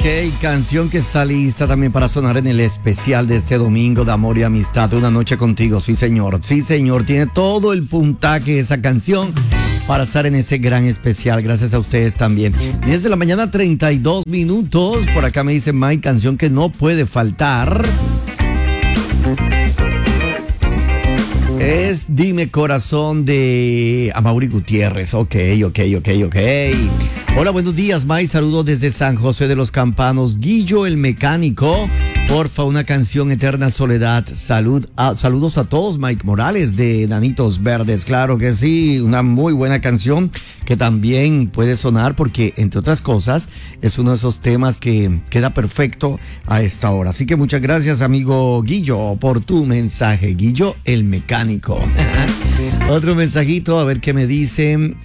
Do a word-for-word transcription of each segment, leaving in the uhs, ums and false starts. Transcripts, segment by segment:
canción que está lista también para sonar en el especial de este domingo de amor y amistad, Una noche contigo, sí señor, sí señor, tiene todo el puntaje esa canción para estar en ese gran especial, gracias a ustedes también. diez de la mañana, treinta y dos minutos, por acá me dice Mike, canción que no puede faltar. Es Dime Corazón de Amaury Gutiérrez. Ok, ok, ok, ok. Hola, buenos días, Mike. Saludos desde San José de los Campanos. Guillo el Mecánico. Porfa, una canción, Eterna Soledad. Salud, a, saludos a todos, Mike Morales de Nanitos Verdes. Claro que sí, una muy buena canción que también puede sonar porque, entre otras cosas, es uno de esos temas que queda perfecto a esta hora. Así que muchas gracias, amigo Guillo, por tu mensaje. Guillo el Mecánico. Otro mensajito, a ver qué me dicen.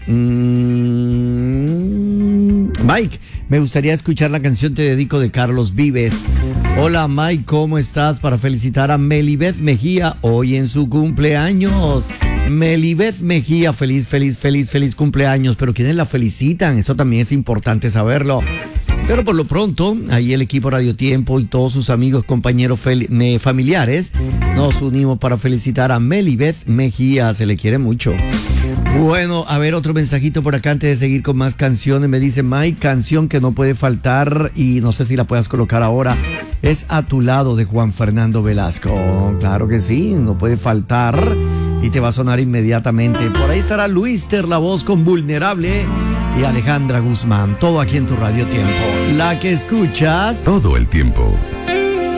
Mm, Mike, me gustaría escuchar la canción Te Dedico de Carlos Vives. Hola Mike, ¿cómo estás? Para felicitar a Melibeth Mejía hoy en su cumpleaños. Melibeth Mejía, feliz, feliz, feliz, feliz cumpleaños. Pero ¿quiénes la felicitan? Eso también es importante saberlo. Pero por lo pronto, ahí el equipo Radio Tiempo y todos sus amigos, compañeros, fel- familiares, nos unimos para felicitar a Melibeth Mejía. Se le quiere mucho. Bueno, a ver, otro mensajito por acá antes de seguir con más canciones. Me dice Mike, canción que no puede faltar y no sé si la puedas colocar ahora. Es A tu lado de Juan Fernando Velasco. Claro que sí, no puede faltar y te va a sonar inmediatamente. Por ahí estará Luister, la voz con Vulnerable, y Alejandra Guzmán. Todo aquí en tu Radio Tiempo. La que escuchas todo el tiempo.